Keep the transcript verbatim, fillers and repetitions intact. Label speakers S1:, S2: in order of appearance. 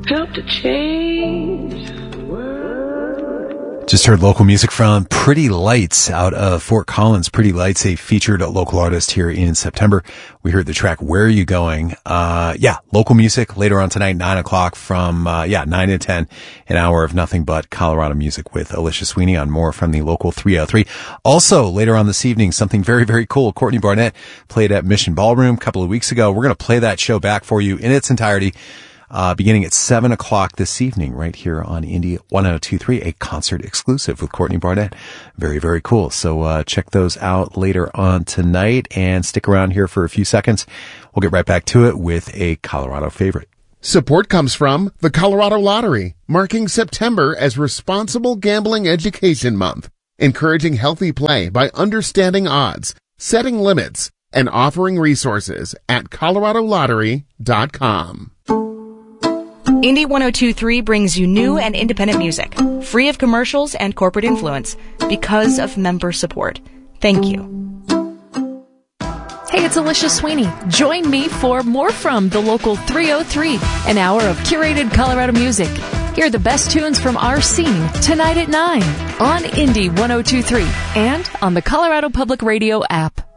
S1: help to change the world.
S2: Just heard local music from Pretty Lights out of Fort Collins. Pretty Lights, a featured local artist here in September. We heard the track Where Are You Going? Uh, yeah, local music later on tonight, nine o'clock from, uh, yeah, nine to ten, an hour of nothing but Colorado music with Alicia Sweeney on more from the local three oh three. Also, later on this evening, something very, very cool. Courtney Barnett played at Mission Ballroom a couple of weeks ago. We're going to play that show back for you in its entirety. Uh, beginning at seven o'clock this evening, right here on Indie one oh two point three, a concert exclusive with Courtney Barnett. Very, very cool. So, uh, check those out later on tonight and stick around here for a few seconds. We'll get right back to it with a Colorado favorite.
S3: Support comes from the Colorado Lottery, marking September as Responsible Gambling Education Month, encouraging healthy play by understanding odds, setting limits, and offering resources at colorado lottery dot com.
S4: Indie one oh two point three brings you new and independent music, free of commercials and corporate influence, because of member support. Thank you.
S5: Hey, it's Alicia Sweeney. Join me for more from the local three oh three, an hour of curated Colorado music. Hear the best tunes from our scene tonight at nine on Indie one oh two point three and on the Colorado Public Radio app.